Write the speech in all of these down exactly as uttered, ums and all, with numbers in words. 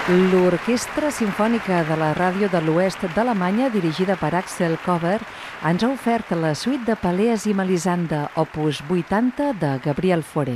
L'Orquestra Simfònica de la Ràdio de l'Oest d'Alemanya, dirigida per Axel Kober, ens ha ofert la suite de Peleas i Melisande, opus vuitanta de Gabriel Fauré.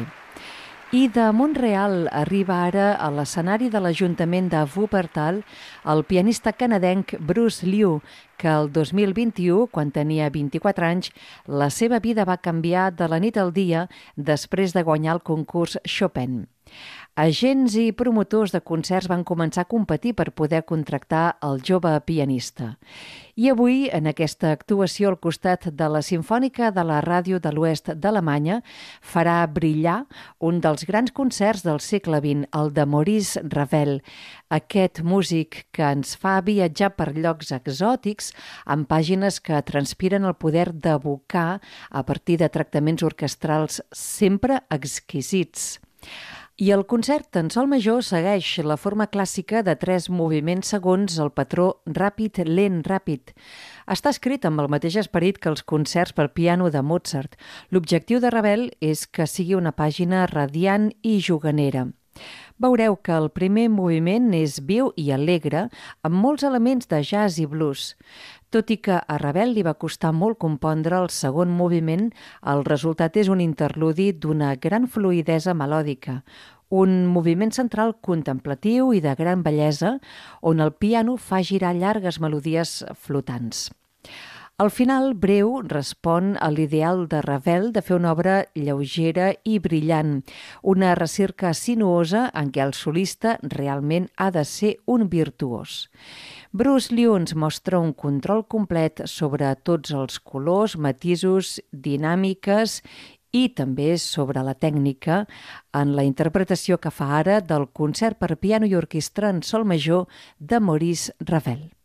I de Mont-real arriba ara a l'escenari de l'Ajuntament de Wuppertal el pianista canadenc Bruce Liu, que el dos mil vint-i-u, quan tenia vint-i-quatre anys, la seva vida va canviar de la nit al dia després de guanyar el concurs Chopin. Agents i promotors de concerts van començar a competir per poder contractar el jove pianista. I avui, en aquesta actuació al costat de la Simfònica de la Ràdio de l'Oest d'Alemanya, farà brillar un dels grans concerts del segle vint, el de Maurice Ravel, aquest músic que ens fa viatjar per llocs exòtics amb pàgines que transpiren el poder d'evocar a partir de tractaments orquestrals sempre exquisits. I el concert en sol major segueix la forma clàssica de tres moviments segons el patró ràpid-lent-ràpid. Està escrit amb el mateix esperit que els concerts per piano de Mozart. L'objectiu de Ravel és que sigui una pàgina radiant i juganera. Veureu que el primer moviment és viu i alegre, amb molts elements de jazz i blues. Tot i que a Ravel li va costar molt compondre el segon moviment, el resultat és un interludi d'una gran fluïdesa melòdica, un moviment central contemplatiu i de gran bellesa, on el piano fa girar llargues melodies flotants. El final, breu, respon a l'ideal de Ravel de fer una obra lleugera i brillant, una recerca sinuosa en què el solista realment ha de ser un virtuós. Bruce Liu ens mostra un control complet sobre tots els colors, matisos, dinàmiques i també sobre la tècnica en la interpretació que fa ara del concert per piano i orquestra en sol major de Maurice Ravel.